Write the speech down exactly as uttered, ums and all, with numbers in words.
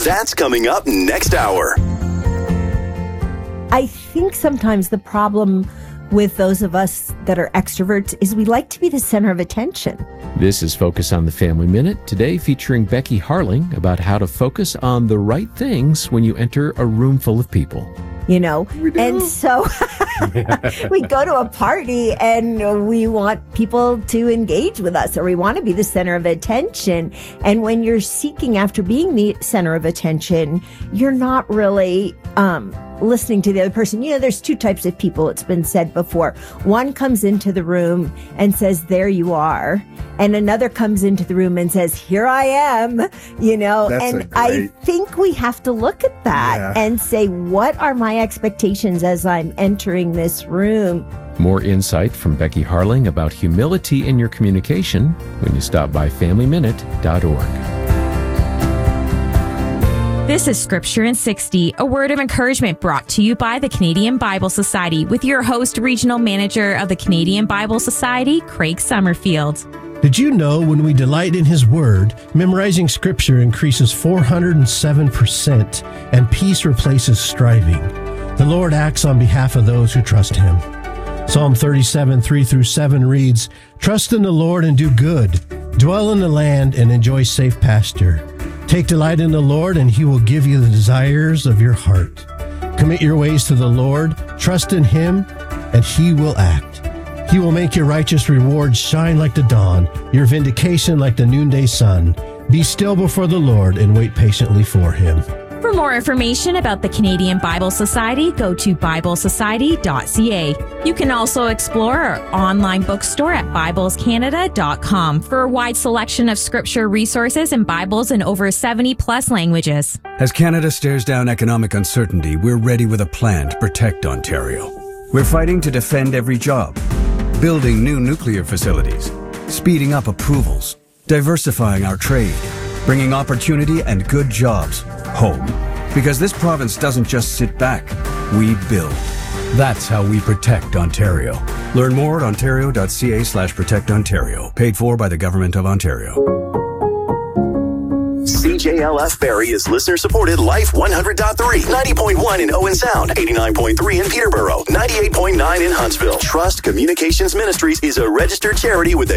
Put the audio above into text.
That's coming up next hour. I think sometimes the problem with those of us that are extroverts is we like to be the center of attention. This is Focus on the Family Minute, today featuring Becky Harling about how to focus on the right things when you enter a room full of people. You know, and so we go to a party and we want people to engage with us, or we want to be the center of attention. And when you're seeking after being the center of attention, you're not really um, listening to the other person. You know, there's two types of people, it's been said before. One comes into the room and says, there you are. And another comes into the room and says, here I am, you know. That's and a great... I think we have to look at that yeah. and say, what are my expectations as I'm entering this room? More insight from Becky Harling about humility in your communication when you stop by family minute dot org. This is Scripture in sixty, a word of encouragement brought to you by the Canadian Bible Society with your host, Regional Manager of the Canadian Bible Society, Craig Summerfield. Did you know when we delight in His Word, memorizing Scripture increases four hundred seven percent and peace replaces striving? The Lord acts on behalf of those who trust Him. Psalm thirty-seven, three through seven reads, "Trust in the Lord and do good. Dwell in the land and enjoy safe pasture. Take delight in the Lord, and He will give you the desires of your heart. Commit your ways to the Lord, trust in Him, and He will act. He will make your righteous rewards shine like the dawn, your vindication like the noonday sun. Be still before the Lord and wait patiently for Him." For more information about the Canadian Bible Society, go to bible society dot c a. You can also explore our online bookstore at bibles canada dot com for a wide selection of scripture resources and Bibles in over seventy plus languages. As Canada stares down economic uncertainty, we're ready with a plan to protect Ontario. We're fighting to defend every job, building new nuclear facilities, speeding up approvals, diversifying our trade, bringing opportunity and good jobs home. Because this province doesn't just sit back, we build. That's how we protect Ontario. Learn more at ontario dot c a slash protect ontario. Paid for by the Government of Ontario. C J L F Barrie is listener-supported Life one hundred point three, ninety point one in Owen Sound, eighty-nine point three in Peterborough, ninety-eight point nine in Huntsville. Trust Communications Ministries is a registered charity with the